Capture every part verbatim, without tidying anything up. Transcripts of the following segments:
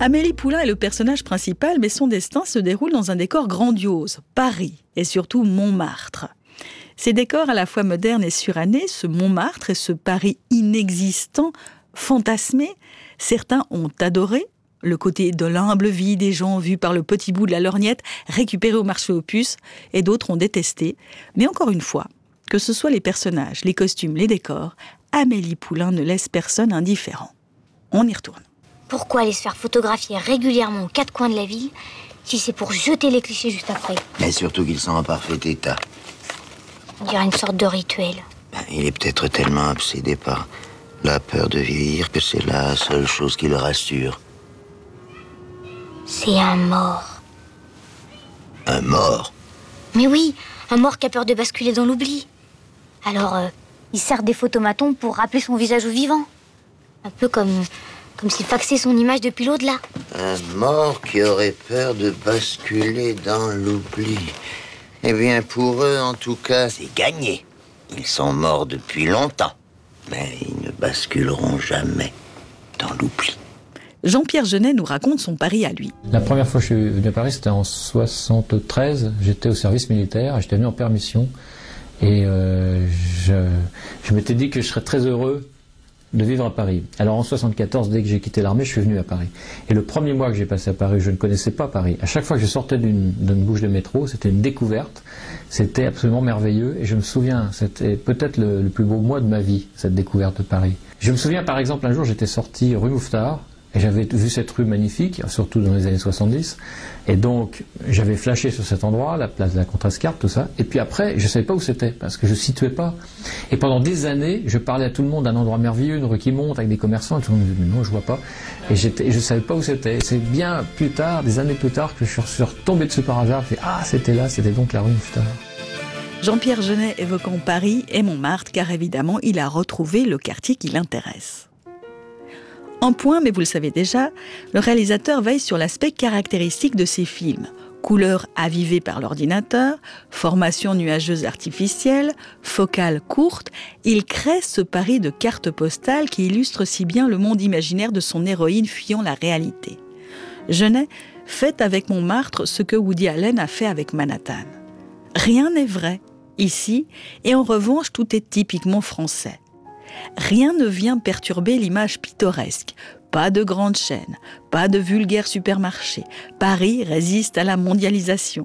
Amélie Poulain est le personnage principal, mais son destin se déroule dans un décor grandiose, Paris, et surtout Montmartre. Ces décors à la fois modernes et surannés, ce Montmartre et ce Paris inexistant, fantasmé, certains ont adoré, le côté de l'humble vie des gens vus par le petit bout de la lorgnette récupéré au marché aux puces, et d'autres ont détesté. Mais encore une fois, que ce soit les personnages, les costumes, les décors, Amélie Poulain ne laisse personne indifférent. On y retourne. Pourquoi aller se faire photographier régulièrement aux quatre coins de la ville si c'est pour jeter les clichés juste après? Mais surtout qu'ils sont en parfait état. On dirait une sorte de rituel. Ben, il est peut-être tellement obsédé par la peur de vieillir que c'est la seule chose qui le rassure. C'est un mort. Un mort? Mais oui, un mort qui a peur de basculer dans l'oubli. Alors, euh, il sert des photomatons pour rappeler son visage au vivant. Un peu comme, comme s'il faxait son image depuis l'au-delà. Un mort qui aurait peur de basculer dans l'oubli. Eh bien, pour eux, en tout cas, c'est gagné. Ils sont morts depuis longtemps. Mais ils ne basculeront jamais dans l'oubli. Jean-Pierre Jeunet nous raconte son Paris à lui. La première fois que je suis venu à Paris, c'était en soixante-treize. J'étais au service militaire, j'étais venu en permission. Et euh, je, je m'étais dit que je serais très heureux de vivre à Paris. Alors en soixante-quatorze, dès que j'ai quitté l'armée, je suis venu à Paris. Et le premier mois que j'ai passé à Paris, je ne connaissais pas Paris. À chaque fois que je sortais d'une, d'une bouche de métro, c'était une découverte. C'était absolument merveilleux. Et je me souviens, c'était peut-être le, le plus beau mois de ma vie, cette découverte de Paris. Je me souviens par exemple, un jour, j'étais sorti rue Mouffetard. Et j'avais vu cette rue magnifique, surtout dans les années soixante-dix. Et donc, j'avais flashé sur cet endroit, la place de la Contrescarpe, tout ça. Et puis après, je ne savais pas où c'était, parce que je ne situais pas. Et pendant des années, je parlais à tout le monde d'un endroit merveilleux, une rue qui monte, avec des commerçants. Et tout le monde me disait, mais non, je ne vois pas. Et, j'étais, et je ne savais pas où c'était. Et c'est bien plus tard, des années plus tard, que je suis retombé dessus par hasard. Je fais, ah, c'était là, c'était donc la rue Mouffetard. Jean-Pierre Jeunet évoquant Paris et Montmartre, car évidemment, il a retrouvé le quartier qui l'intéresse. En point, mais vous le savez déjà, le réalisateur veille sur l'aspect caractéristique de ses films. Couleurs avivées par l'ordinateur, formation nuageuse artificielle, focale courte, il crée ce Paris de cartes postales qui illustre si bien le monde imaginaire de son héroïne fuyant la réalité. Jeunet fait avec Montmartre ce que Woody Allen a fait avec Manhattan. Rien n'est vrai, ici, et en revanche, tout est typiquement français. Rien ne vient perturber l'image pittoresque. Pas de grandes chaînes, pas de vulgaires supermarchés. Paris résiste à la mondialisation.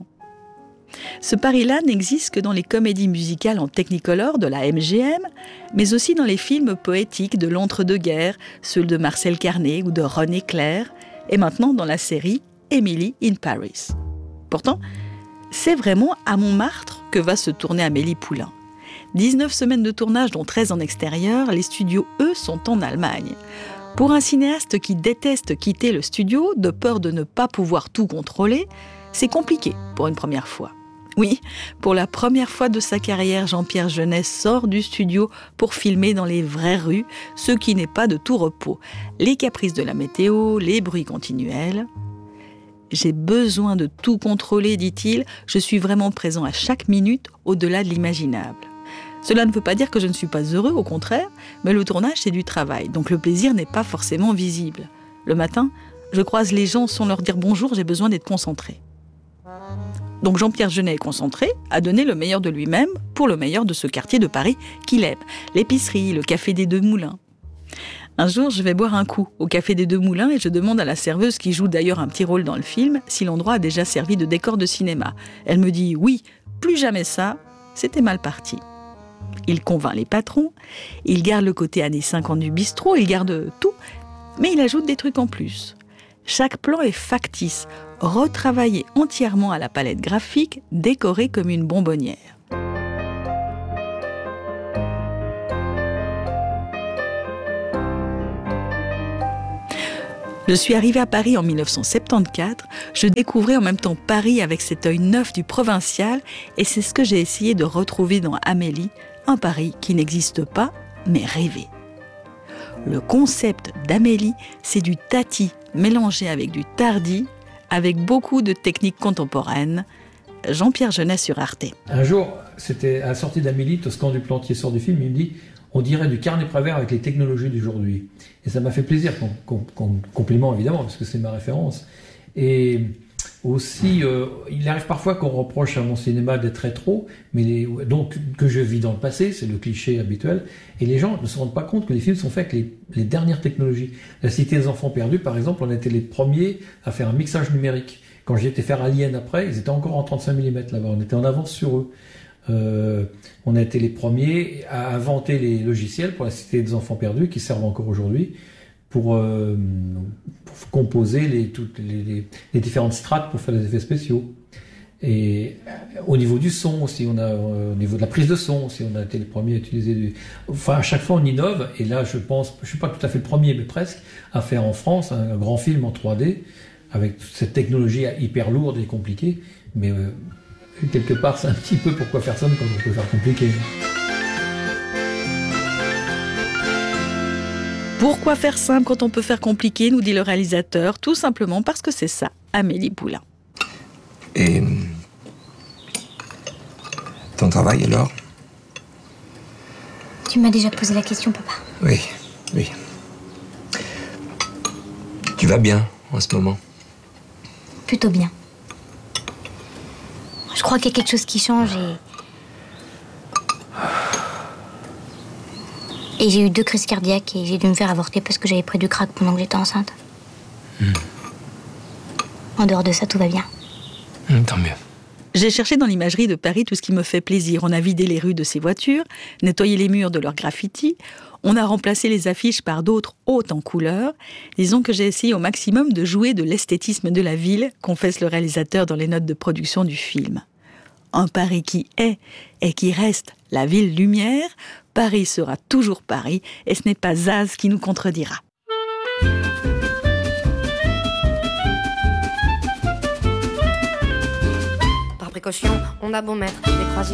Ce Paris-là n'existe que dans les comédies musicales en technicolor de la M G M, mais aussi dans les films poétiques de l'entre-deux-guerres, ceux de Marcel Carné ou de René Clair, et maintenant dans la série Emily in Paris. Pourtant, c'est vraiment à Montmartre que va se tourner Amélie Poulain. dix-neuf semaines de tournage, dont treize en extérieur, les studios, eux, sont en Allemagne. Pour un cinéaste qui déteste quitter le studio, de peur de ne pas pouvoir tout contrôler, c'est compliqué pour une première fois. Oui, pour la première fois de sa carrière, Jean-Pierre Jeunet sort du studio pour filmer dans les vraies rues, ce qui n'est pas de tout repos. Les caprices de la météo, les bruits continuels. « J'ai besoin de tout contrôler, dit-il. Je suis vraiment présent à chaque minute, au-delà de l'imaginable. » Cela ne veut pas dire que je ne suis pas heureux, au contraire, mais le tournage, c'est du travail, donc le plaisir n'est pas forcément visible. Le matin, je croise les gens sans leur dire bonjour, j'ai besoin d'être concentré. Donc Jean-Pierre Jeunet est concentré, a donné le meilleur de lui-même pour le meilleur de ce quartier de Paris qu'il aime, l'épicerie, le café des Deux Moulins. Un jour, je vais boire un coup au café des Deux Moulins et je demande à la serveuse, qui joue d'ailleurs un petit rôle dans le film, si l'endroit a déjà servi de décor de cinéma. Elle me dit « oui, plus jamais ça », c'était mal parti. Il convainc les patrons, il garde le côté années cinquante du bistrot, il garde tout, mais il ajoute des trucs en plus. Chaque plan est factice, retravaillé entièrement à la palette graphique, décoré comme une bonbonnière. Je suis arrivée à Paris en dix-neuf cent soixante-quatorze, je découvrais en même temps Paris avec cet œil neuf du provincial et c'est ce que j'ai essayé de retrouver dans Amélie, un Paris qui n'existe pas, mais rêvé. Le concept d'Amélie, c'est du Tati mélangé avec du Tardi, avec beaucoup de techniques contemporaines. Jean-Pierre Jeunet sur Arte. Un jour, c'était à la sortie d'Amélie, Toscan Duplantier sort du film, il me dit « on dirait du Carnet Prévert avec les technologies d'aujourd'hui. Et ça m'a fait plaisir, comme, comme compliment évidemment, parce que c'est ma référence. Et aussi, euh, il arrive parfois qu'on reproche à mon cinéma d'être rétro, mais les, donc que je vis dans le passé, c'est le cliché habituel, et les gens ne se rendent pas compte que les films sont faits avec les, les dernières technologies. La Cité des Enfants Perdus, par exemple, on a été les premiers à faire un mixage numérique. Quand j'ai été faire Alien après, ils étaient encore en trente-cinq millimètres là-bas, on était en avance sur eux. Euh, on a été les premiers à inventer les logiciels pour la Cité des Enfants Perdus, qui servent encore aujourd'hui, pour, euh, pour composer les, toutes les, les, les différentes strates pour faire les effets spéciaux. Et au niveau du son aussi, on a, euh, au niveau de la prise de son aussi, on a été les premiers à utiliser du... Enfin, à chaque fois on innove, et là je pense, je suis pas tout à fait le premier, mais presque, à faire en France un, un grand film en trois D, avec toute cette technologie hyper lourde et compliquée, mais euh, quelque part c'est un petit peu pourquoi faire ça quand on peut faire compliqué. Pourquoi faire simple quand on peut faire compliqué, nous dit le réalisateur, tout simplement parce que c'est ça, Amélie Poulain. Et ton travail alors? Tu m'as déjà posé la question, papa. Oui, oui. Tu vas bien en ce moment? Plutôt bien. Je crois qu'il y a quelque chose qui change et... Et j'ai eu deux crises cardiaques et j'ai dû me faire avorter parce que j'avais pris du crack pendant que j'étais enceinte. Mmh. En dehors de ça, tout va bien. Mmh, tant mieux. J'ai cherché dans l'imagerie de Paris tout ce qui me fait plaisir. On a vidé les rues de ses voitures, nettoyé les murs de leurs graffitis, on a remplacé les affiches par d'autres hautes en couleurs. Disons que j'ai essayé au maximum de jouer de l'esthétisme de la ville, confesse le réalisateur dans les notes de production du film. Un Paris qui est et qui reste la ville lumière, Paris sera toujours Paris et ce n'est pas Zaz qui nous contredira. Par précaution, on a beau mettre des croisillons.